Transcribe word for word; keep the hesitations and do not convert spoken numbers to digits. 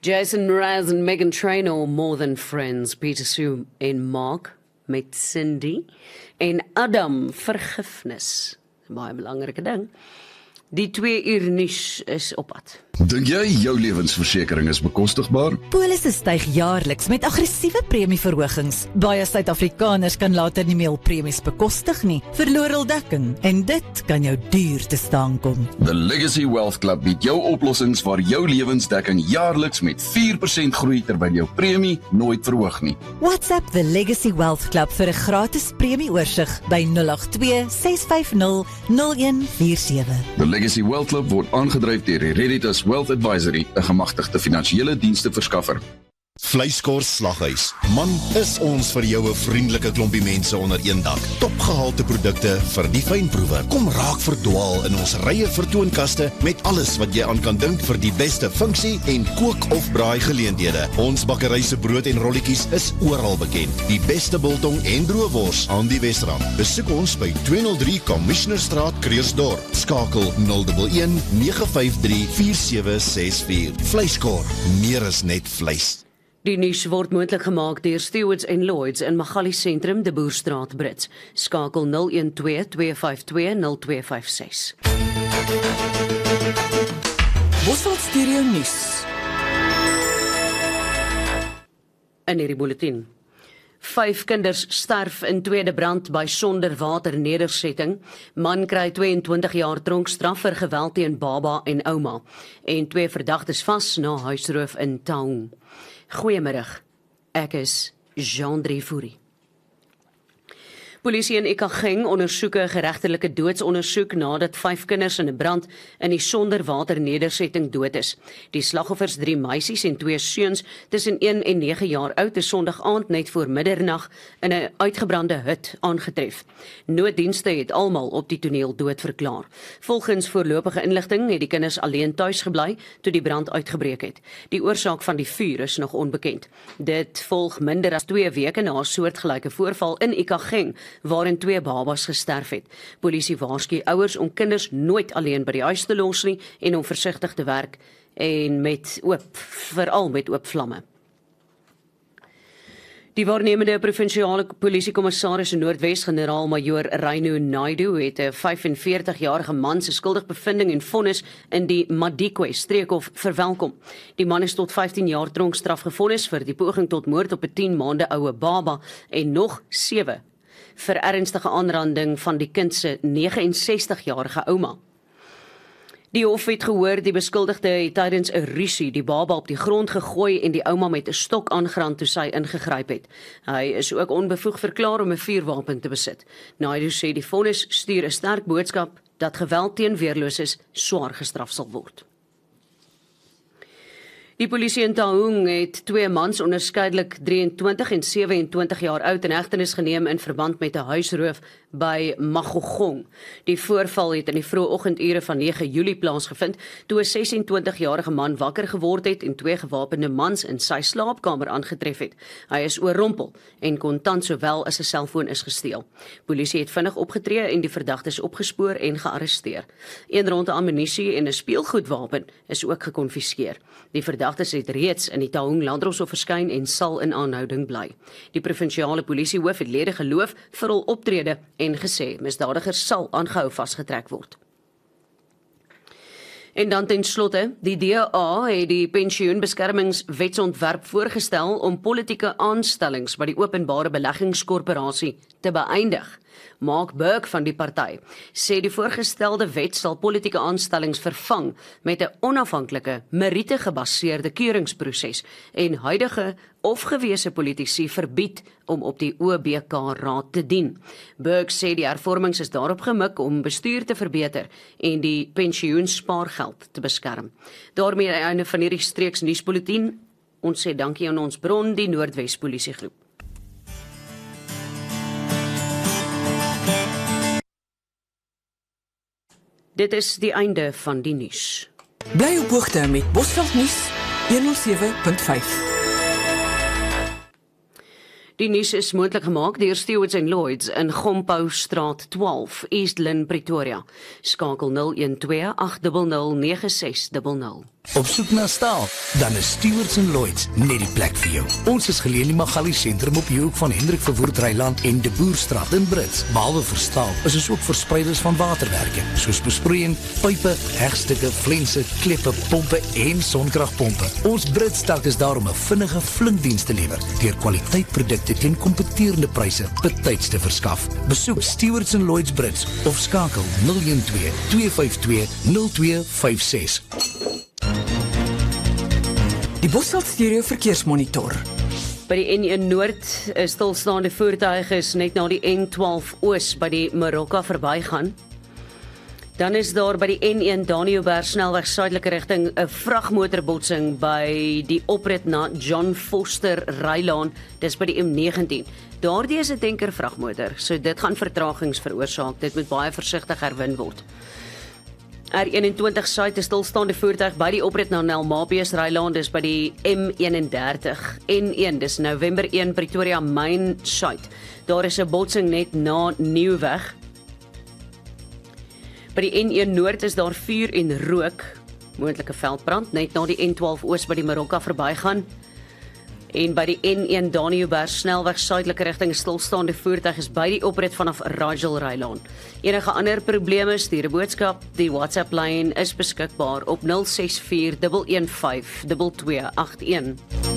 Jason Mraz en Meghan Trainor, More Than Friends, Peter Sue en Mark met Cindy en Adam, Vergifnis. Baie belangrike ding. Die twee uur nuus is op pad. Dink jy jou lewensversekering is bekostigbaar? Polisse styg jaarliks met aggressiewe premieverhogings. Baie Suid-Afrikaners kan later nie meer premies bekostig nie, verloor hul dekking en dit kan jou duur te staan kom. The Legacy Wealth Club bied jou oplossings waar jou lewensdekking jaarliks met vier persent groei terwyl jou premie nooit verhoog nie. WhatsApp The Legacy Wealth Club vir 'n gratis premieoorsig by nul agt twee ses vyf nul nul een vier sewe. The Legacy Wealth Club word aangedryf deur Hereditas Wealth Advisory, 'n gemagtigde finansiële diensteverskaffer. Vleiskors Slaghuis. Man, is ons vir jou 'n vriendelike klompie mense onder een dak. Topgehalte produkte vir die fynproewe. Kom raak verdwaal in ons rye vertoonkaste met alles wat jy aan kan dink vir die beste funksie en kook of braai geleenthede. Ons bakkery se brood en rolletjies is oral bekend. Die beste biltong en droëwors aan die Wesrand. Besoek ons by tweehonderd drie Commissionerstraat, Kreersdorp. Skakel nul een een nege vyf drie vier sewe ses vier. Vleiskor, meer as net vleis. Die nuus word moontlik gemaak deur Stewards en Lloyds in Magalies Sentrum, De Boerstraat, Brits. Skakel nul een twee twee vyf twee nul twee vyf ses. Bosveld Stereo Nuus. In hierdie bulletin. Vyf kinders sterf in tweede brand by Sonderwater nedersetting. Man kry tweeëntwintig jaar tronkstraf vir geweld teen baba en ouma. En twee verdagtes vas na huisroof in Taung. Goeiemiddag, ek is Jean-Drie Fourie. Polisie in Ikageng ondersoek 'n geregtelike doodsondersoek nadat vyf kinders in 'n brand in die Sonderwater nedersetting dood is. Die slagoffers, drie meisies en twee seuns tussen een en nege jaar oud, is Sondag aand net voor middernag in 'n uitgebrande hut aangetref. Nooddienste het almal op die toneel dood verklaar. Volgens voorlopige inligting het die kinders alleen tuis gebly toe die brand uitgebreek het. Die oorsaak van die vuur is nog onbekend. Dit volg minder as twee weke na 'n soortgelyke voorval in Ikageng, waarin twee babas gesterf het. Polisie waarsku ouers om kinders nooit alleen by die huis te los nie en om versigtig te werk en met oop, veral met oop vlamme. Die waarnemende provinsiale polisiekommissaris in Noordwes, generaal-majoor Reino Naidu, het 'n vyfenveertigjarige man se skuldigbevinding en vonnis in die Madikwe streekhof verwelkom. Die man is tot vyftien jaar tronkstraf gevonnis vir die poging tot moord op 'n tien maande oue baba en nog sewe vir ernstige aanranding van die kind se nege en sestigjarige ouma. Die hof het gehoor die beskuldigde het tydens 'n rusie die baba op die grond gegooi en die ouma met 'n stok aangerand toe sy ingegryp het. Hy is ook onbevoeg verklaar om 'n vuurwapen te besit. Naidu sê die vonnis stuur 'n sterk boodskap dat geweld teen weerloses swaar gestraf sal word. Die polisie in Taung het twee mans onderskeidelik drieëntwintig en sewe-en-twintig jaar oud in hegtenis geneem in verband met 'n huisroof by Magogong. Die voorval het in die vroeë oggendure van nege Julie plaasgevind toe 'n ses-en-twintigjarige man wakker geword het en twee gewapende mans in sy slaapkamer aangetref het. Hy is oorrompel en kontant sowel as 'n selfoon is gesteel. Polisie het vinnig opgetree en die verdagtes opgespoor en gearresteer. Een ronde ammunisie en 'n speelgoedwapen is ook gekonfiskeer. Die verdagtes het reeds in die Taung Landdroshof verskyn en sal in aanhouding bly. Die provinsiale polisiehoof het lede geloof vir hul optrede en gesê misdadigers sal aangehou vasgetrek word. En dan ten slotte, die D A het die pensioenbeskermingswetsontwerp voorgestel om politieke aanstellings by die openbare beleggingskorporasie te beëindig. Mark Burke van die party sê die voorgestelde wet sal politieke aanstellings vervang met 'n onafhanklike, meriete-gebaseerde keuringsproses en huidige of gewese politici verbied om op die O B K-raad te dien. Burke sê die hervormings is daarop gemik om bestuur te verbeter en die pensioenspaargeld te beskerm. Daarmee aan die einde van hierdie streeks nuusbulletin. Ons sê dankie aan ons bron, die Noordwes Polisiegroep. Dit is die einde van die nuus. Bly op hoogte met Bosveld Nuus honderdsewe punt vyf. Die nuus is moontlik gemaak deur Stewards en Lloyds in Gompou Straat twaalf, East Lynne, Pretoria. Skakel nul een twee agt nul nul nege ses nul nul. Op soek na staal, dan is Stewards and Lloyds net die plek vir jou. Ons is geleë in die Magali sentrum op die hoek van Hendrik Verwoerd Ryland en De Boerstraat in Brits. Behalwe vir staal, is ons ook verspreiders van waterwerke, soos besproeiing, pype, hegstukke, flense, kleppe, pompe en sonkragpompe. Ons Brits dak is daar om 'n vinnige flinkdiens te lewer, deur kwaliteitprodukte teen kompeterende pryse betyds te verskaf. Besoek Stewards and Lloyds Brits of skakel nul een twee, twee vyf twee, nul twee vyf ses. Die Bosveld Stereo Verkeersmonitor. By die N een Noord is stilstaande voertuie is net na die N twaalf Oos by die Marokka verbygaan. Dan is daar by die N een Daniëlberg snelweg suidelike rigting 'n vragmotorbotsing by die oprit na John Foster Rylaan, dis by die M negentien. Daardie is 'n tanker vragmotor, so dit gaan vertragings veroorsaak. Dit moet baie versigtig herwin word. R eenentwintig Suid is stilstaande voertuig by die oprit na Nelmapius Rylaan, dis by die M eenendertig. N een, dis November een Pretoria Main Suid. Daar is 'n botsing net na Nieuwweg. By die N een Noord is daar vuur en rook, moontlike veldbrand, net na die N twaalf Oos by die Marokka verbygaan. En by die N een Daniëlberg snelweg suidelike rigting stilstaande voertuig is by die oprit vanaf Rajal Rylaan. Enige ander probleme, stuur 'n boodskap. Die WhatsApp lyn is beskikbaar op nul ses vier een een vyf twee twee agt een.